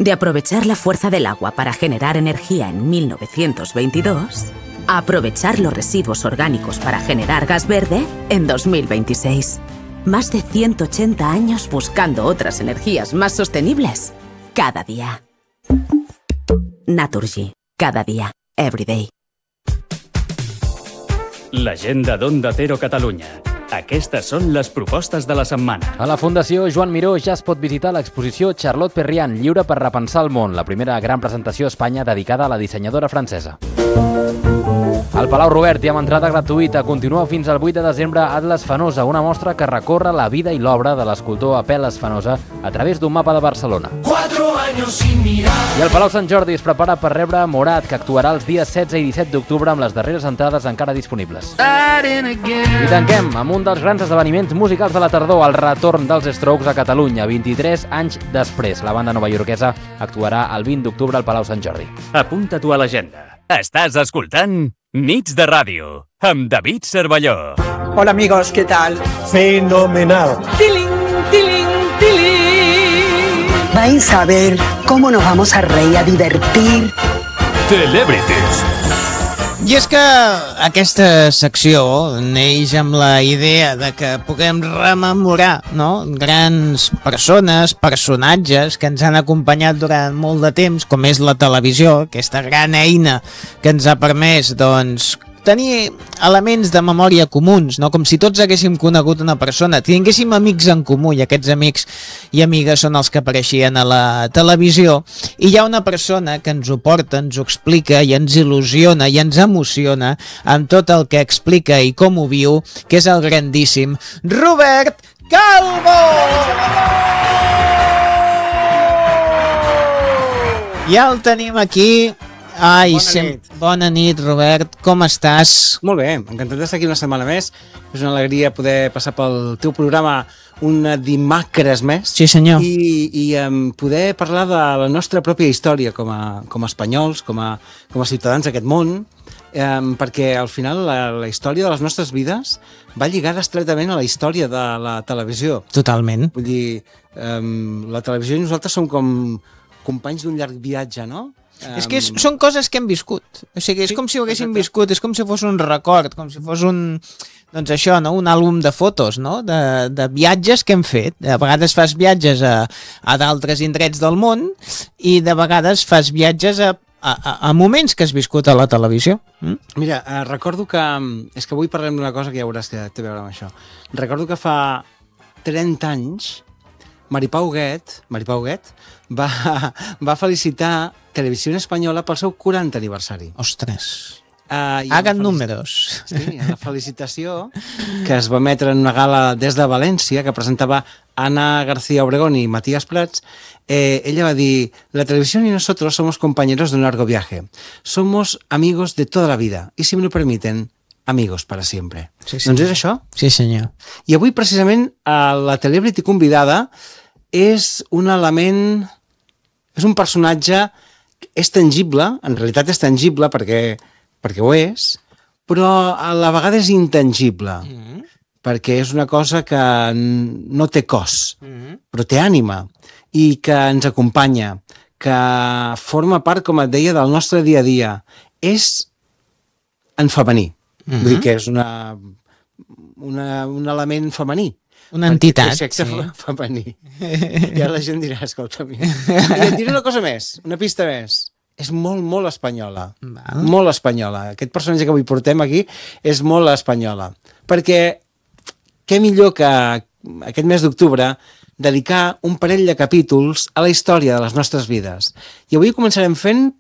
De aprovechar la fuerza del agua para generar energía en 1922, a aprovechar los residuos orgánicos para generar gas verde en 2026. Más de 180 años buscando otras energías más sostenibles cada día. Naturgy. Cada dia. Every day. L'agenda d'Onda Cero Catalunya. Aquestes són les propostes de la setmana. A la Fundació Joan Miró ja es pot visitar l'exposició Charlotte Perriand, lliure per repensar el món, la primera gran presentació a Espanya dedicada a la dissenyadora francesa. Al Palau Robert hi ha entrada gratuïta. Continua fins al 8 de desembre Atlas Fenosa, una mostra que recorre la vida i l'obra de l'escultor Apel·les Fenosa a través d'un mapa de Barcelona. I el Palau Sant Jordi es prepara per rebre Morat, que actuarà els dies 16 i 17 d'octubre amb les darreres entrades encara disponibles. I tanquem amb un dels grans esdeveniments musicals de la tardor, el retorn dels Strokes a Catalunya, 23 anys després. La banda novaiorquesa actuarà el 20 d'octubre al Palau Sant Jordi. Apunta-t'ho a l'agenda. Estàs escoltant Nits de Ràdio, amb David Cervelló. Hola amigos, ¿qué tal? Fenomenal. ¡Tiling, tiling, tiling! Vais a ver cómo nos vamos a reír, a divertir. Celebrities. I és que aquesta secció neix amb la idea de que puguem rememorar, no?, grans persones, personatges que ens han acompanyat durant molt de temps, com és la televisió, aquesta gran eina que ens ha permès, doncs, tenir elements de memòria comuns, no? Com si tots haguéssim conegut una persona, tinguéssim amics en comú, i aquests amics i amigues són els que apareixien a la televisió, i hi ha una persona que ens ho porta, ens ho explica i ens il·lusiona i ens emociona amb tot el que explica i com ho viu, que és el grandíssim Robert Calvo! Ja el tenim aquí. Ai, bona nit, Robert, com estàs? Molt bé, encantat d'estar aquí una setmana més. És una alegria poder passar pel teu programa un dimecres més. Sí, senyor. I poder parlar de la nostra pròpia història com a espanyols, com a ciutadans d'aquest món, perquè al final la història de les nostres vides va lligada estretament a la història de la televisió. Totalment. Vull dir, la televisió i nosaltres som com companys d'un llarg viatge, no? És que són coses que hem viscut. O sigui, és com si ho haguéssim viscut, és com si fos un record, com si fos un... Doncs això, no? Un àlbum de fotos, no? De viatges que hem fet. De vegades fas viatges a d'altres indrets del món i de vegades fas viatges a moments que has viscut a la televisió. Mira, recordo que... És que avui parlem d'una cosa que ja veuràs que té a veure amb això. Recordo que fa 30 anys Maripau Huguet va felicitar Televisió Espanyola pel seu 40 aniversari. Ostres, hagan números. Sí, la felicitació que es va emetre en una gala des de València, que presentava Ana García Obregón i Matías Prats. Ella va dir: la televisión y nosotros somos compañeros de un largo viaje. Somos amigos de toda la vida y, si me lo permiten, amigos para siempre. Sí, doncs és això? Sí, senyor. I avui, precisament, la celebrity convidada és un element... És un personatge... És tangible, en realitat és tangible perquè ho és, però a la vegada és intangible, perquè és una cosa que no té cos, però té ànima, i que ens acompanya, que forma part, com et deia, del nostre dia a dia. És en femení. Vull dir que és un element femení. Una entitat. Sexe femení. I ara la gent dirà, escolta'm. I et diré una cosa més, una pista més. És molt, molt espanyola. Molt espanyola. Aquest personatge que avui portem aquí és molt espanyola. Perquè què millor que aquest mes d'octubre dedicar un parell de capítols a la història de les nostres vides. I avui començarem fent